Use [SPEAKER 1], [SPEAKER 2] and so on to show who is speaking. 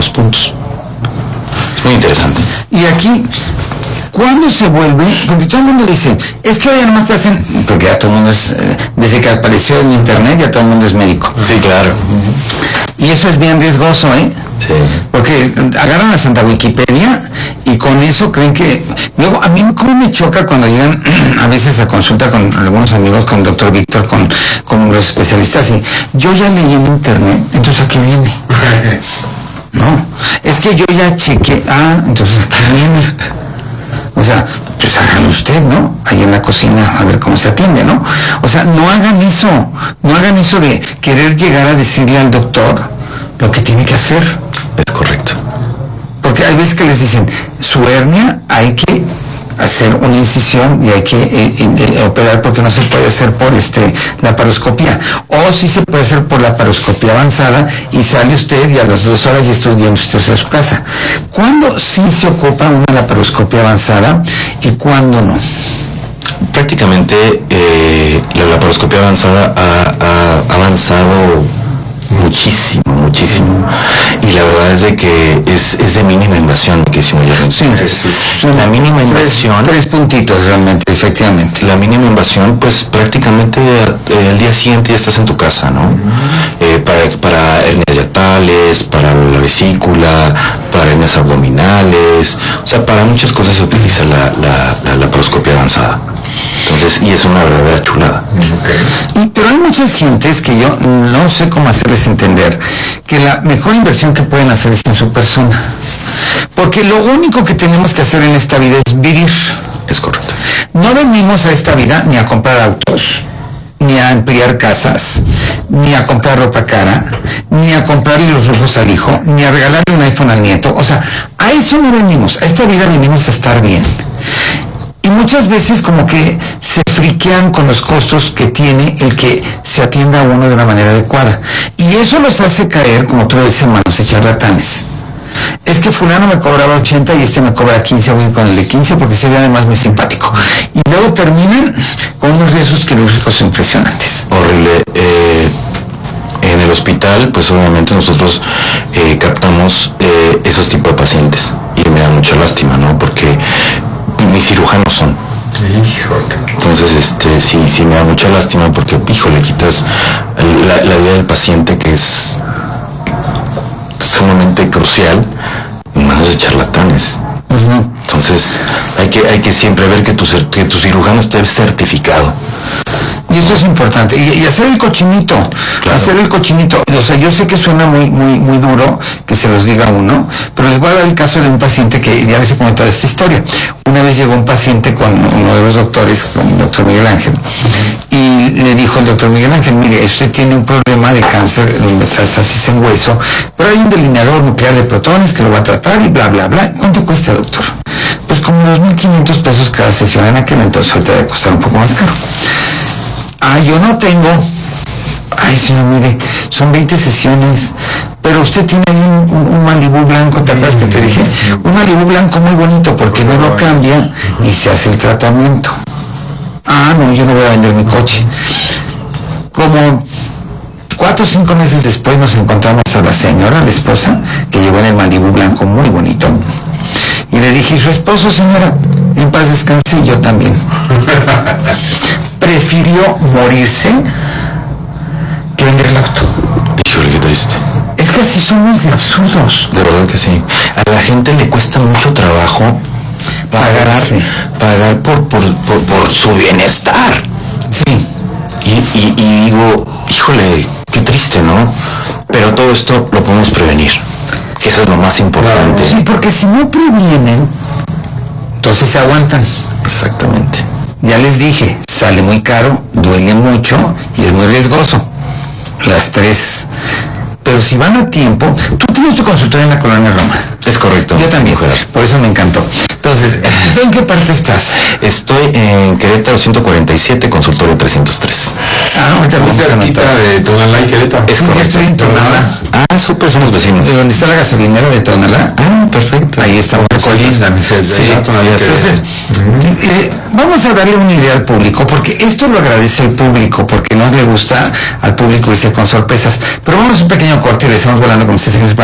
[SPEAKER 1] los puntos. Es muy interesante.
[SPEAKER 2] Y aquí, ¿cuándo se vuelve? Porque todo el mundo dice, es que hoy además te hacen, porque ya todo el mundo es, desde que apareció en internet ya todo el mundo es médico.
[SPEAKER 1] Sí, claro.
[SPEAKER 2] Y eso es bien riesgoso, ¿eh?
[SPEAKER 1] Sí.
[SPEAKER 2] Porque agarran a Santa Wikipedia y con eso creen que... Luego, a mí cómo me choca cuando llegan a veces a consulta con algunos amigos, con el doctor Víctor, con los especialistas, y yo ya leí en internet, entonces ¿a qué viene? No, es que yo ya chequé, entonces ¿a qué viene? O sea, pues háganlo usted, ¿no? Ahí en la cocina, a ver cómo se atiende, ¿no? O sea, no hagan eso de querer llegar a decirle al doctor lo que tiene que hacer.
[SPEAKER 1] Es correcto.
[SPEAKER 2] Porque hay veces que les dicen, su hernia hay que hacer una incisión y hay que operar porque no se puede hacer por laparoscopía, o sí se puede hacer por laparoscopía avanzada y sale usted y a las 2 horas ya está yendo usted a su casa. ¿Cuándo sí se ocupa una laparoscopía avanzada y cuándo no?
[SPEAKER 1] Prácticamente la laparoscopia avanzada ha avanzado muchísimo, y la verdad es de que es de mínima invasión, que hicimos ya.
[SPEAKER 2] Sí,
[SPEAKER 1] la mínima invasión,
[SPEAKER 2] 3 puntitos realmente, efectivamente.
[SPEAKER 1] La mínima invasión, pues prácticamente el día siguiente ya estás en tu casa, ¿no? Para hernias hiatales, para la vesícula, para hernias abdominales, o sea, para muchas cosas se utiliza la laparoscopia avanzada. Entonces, y es una verdadera chulada.
[SPEAKER 2] Okay. Pero hay muchas gentes que yo no sé cómo hacerles entender que la mejor inversión que pueden hacer es en su persona. Porque lo único que tenemos que hacer en esta vida es vivir.
[SPEAKER 1] Es correcto.
[SPEAKER 2] No venimos a esta vida ni a comprar autos, ni a ampliar casas, ni a comprar ropa cara, ni a comprarle los lujos al hijo, ni a regalarle un iPhone al nieto. O sea, a eso no venimos. A esta vida venimos a estar bien. Y muchas veces como que se friquean con los costos que tiene el que se atienda a uno de una manera adecuada. Y eso los hace caer, como tú lo dices, hermanos, de charlatanes. Es que fulano me cobraba 80 y este me cobra 15, voy con el de 15 porque se ve además muy simpático. Y luego terminan con unos riesgos quirúrgicos impresionantes.
[SPEAKER 1] Horrible. En el hospital, pues obviamente nosotros captamos esos tipos de pacientes. Y me da mucha lástima, ¿no? Porque mis cirujanos son. Entonces, sí me da mucha lástima porque, le quitas la vida del paciente, que es sumamente crucial, en manos de charlatanes. Entonces, hay que siempre ver que tu cirujano esté certificado.
[SPEAKER 2] Y eso es importante. Y hacer el cochinito. Claro. Hacer el cochinito. O sea, yo sé que suena muy duro que se los diga uno, pero les voy a dar el caso de un paciente que ya les he comentado esta historia. Una vez llegó un paciente con uno de los doctores, con el doctor Miguel Ángel, y le dijo el doctor Miguel Ángel, mire, usted tiene un problema de cáncer, metástasis en hueso, pero hay un delineador nuclear de protones que lo va a tratar y bla, bla, bla. ¿Cuánto cuesta, doctor? Pues como 2,500 pesos cada sesión en aquel entonces, ahorita debe costar un poco más caro. Yo no tengo. Ay, señor, mire, son 20 sesiones, pero usted tiene ahí un Malibú blanco, ¿te acuerdas que te dije? Un Malibú blanco muy bonito, porque no lo cambia y se hace el tratamiento. No, yo no voy a vender mi coche. Como 4 o 5 meses después nos encontramos a la señora, la esposa, que llevó en el Malibú blanco muy bonito. Y le dije, su esposo, señora, en paz descanse, y yo también. Prefirió morirse que vender el auto.
[SPEAKER 1] Híjole, qué triste.
[SPEAKER 2] Es que así somos de absurdos.
[SPEAKER 1] De verdad que sí. A la gente le cuesta mucho trabajo pagar por su bienestar.
[SPEAKER 2] Sí.
[SPEAKER 1] Y digo, híjole, qué triste, ¿no? Pero todo esto lo podemos prevenir. Eso es lo más importante.
[SPEAKER 2] Sí, porque si no previenen, entonces se aguantan.
[SPEAKER 1] Exactamente.
[SPEAKER 2] Ya les dije, sale muy caro, duele mucho y es muy riesgoso. Las 3. Pero si van a tiempo, tú tienes tu consultorio en la Colonia Roma.
[SPEAKER 1] Es correcto.
[SPEAKER 2] Yo también, por eso me encantó. Entonces, ¿tú en qué parte estás?
[SPEAKER 1] Estoy en Querétaro 147, consultorio 303.
[SPEAKER 2] Ahorita
[SPEAKER 3] muy cerquita de Tonalá y Querétaro.
[SPEAKER 2] Es correcto. Yo estoy en Tonalá.
[SPEAKER 1] Súper, somos vecinos.
[SPEAKER 2] ¿De dónde está la gasolinera de Tonalá?
[SPEAKER 1] Perfecto.
[SPEAKER 2] Ahí estamos.
[SPEAKER 3] Colinda,
[SPEAKER 2] sí. Entonces, vamos a darle una idea al público, porque esto lo agradece el público, porque no le gusta al público irse con sorpresas. Pero vamos a un pequeño corte y le estamos volando con ustedes.